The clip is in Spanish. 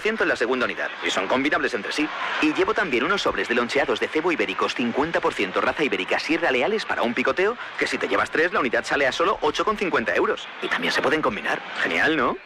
20% en la segunda unidad. Y son combinables entre sí. Y llevo también unos sobres de loncheados de cebo ibéricos 50% raza ibérica Sierra Leales para un picoteo, que si te llevas 3, la unidad sale a solo 8,50 euros. Y también se pueden combinar. Genial, ¿no?